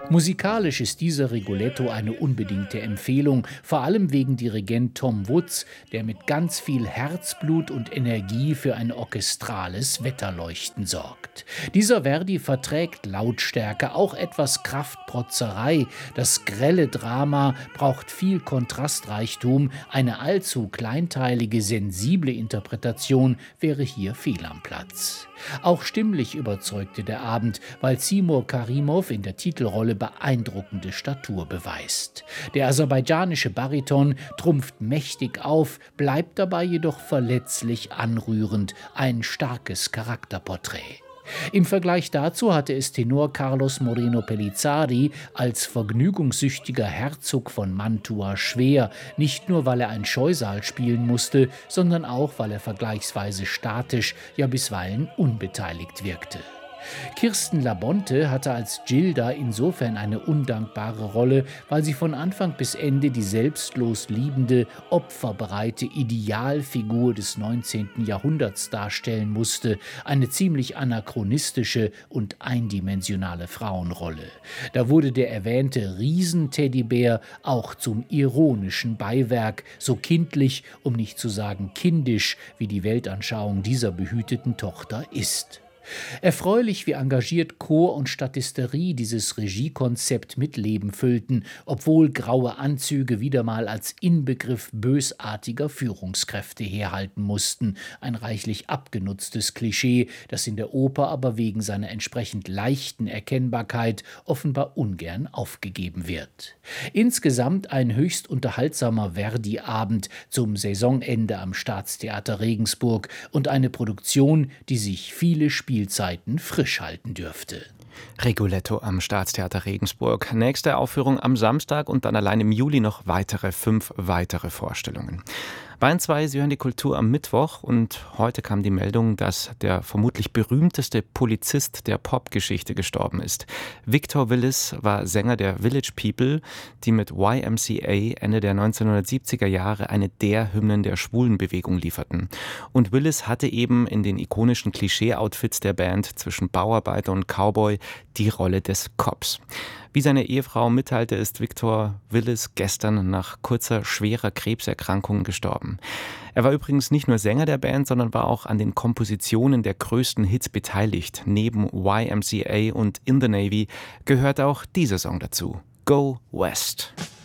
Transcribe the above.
Musikalisch ist dieser Rigoletto eine unbedingte Empfehlung, vor allem wegen Dirigent Tom Woods, der mit ganz viel Herzblut und Energie für ein orchestrales Wetterleuchten sorgt. Dieser Verdi verträgt Lautstärke, auch etwas Kraftprotzerei. Das grelle Drama braucht viel Kontrastreichtum. Eine allzu kleinteilige, sensible Interpretation wäre hier fehl am Platz. Auch stimmlich überzeugte der Abend, weil Timur Karimov in der Titelrolle beeindruckende Statur beweist. Der aserbaidschanische Bariton trumpft mächtig auf, bleibt dabei jedoch verletzlich anrührend, ein starkes Charakterporträt. Im Vergleich dazu hatte es Tenor Carlos Moreno Pellizzari als vergnügungssüchtiger Herzog von Mantua schwer, nicht nur weil er ein Scheusal spielen musste, sondern auch weil er vergleichsweise statisch, ja bisweilen unbeteiligt wirkte. Kirsten Labonte hatte als Gilda insofern eine undankbare Rolle, weil sie von Anfang bis Ende die selbstlos liebende, opferbereite Idealfigur des 19. Jahrhunderts darstellen musste, eine ziemlich anachronistische und eindimensionale Frauenrolle. Da wurde der erwähnte Riesenteddybär auch zum ironischen Beiwerk, so kindlich, um nicht zu sagen kindisch, wie die Weltanschauung dieser behüteten Tochter ist. Erfreulich, wie engagiert Chor und Statisterie dieses Regiekonzept mit Leben füllten, obwohl graue Anzüge wieder mal als Inbegriff bösartiger Führungskräfte herhalten mussten. Ein reichlich abgenutztes Klischee, das in der Oper aber wegen seiner entsprechend leichten Erkennbarkeit offenbar ungern aufgegeben wird. Insgesamt ein höchst unterhaltsamer Verdi-Abend zum Saisonende am Staatstheater Regensburg und eine Produktion, die sich viele Spielzeiten frisch halten dürfte. Rigoletto am Staatstheater Regensburg. Nächste Aufführung am Samstag und dann allein im Juli noch 5 weitere Vorstellungen. Bayern 2, Sie hören die Kultur am Mittwoch und heute kam die Meldung, dass der vermutlich berühmteste Polizist der Popgeschichte gestorben ist. Victor Willis war Sänger der Village People, die mit YMCA Ende der 1970er Jahre eine der Hymnen der Schwulenbewegung lieferten. Und Willis hatte eben in den ikonischen Klischee-Outfits der Band zwischen Bauarbeiter und Cowboy die Rolle des Cops. Wie seine Ehefrau mitteilte, ist Victor Willis gestern nach kurzer, schwerer Krebserkrankung gestorben. Er war übrigens nicht nur Sänger der Band, sondern war auch an den Kompositionen der größten Hits beteiligt. Neben YMCA und In the Navy gehört auch dieser Song dazu: Go West.